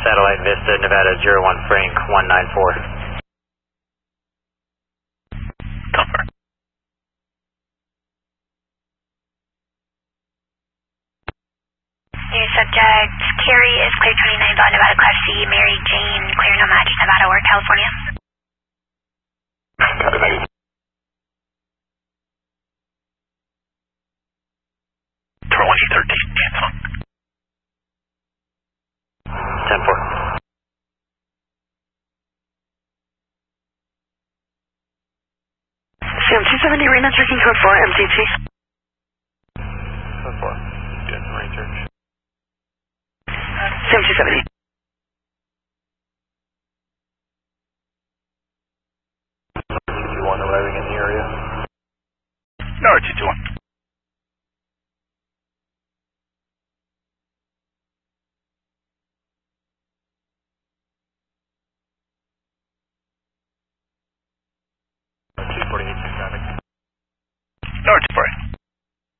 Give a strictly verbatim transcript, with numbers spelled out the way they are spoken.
Satellite Vista, Nevada zero one Frank one nine four. Confirm. New subject, Carrie is clear twenty-nine Bell Nevada Class C, Mary Jane, clear no match, Nevada or California. twenty thirteen, cancel. ten four. Sam two seventy, Rena checking code four, M T T. ten four. Good, Ranger. Sam two seventy. two two one arriving in the area. No, two two one. two forty-eight,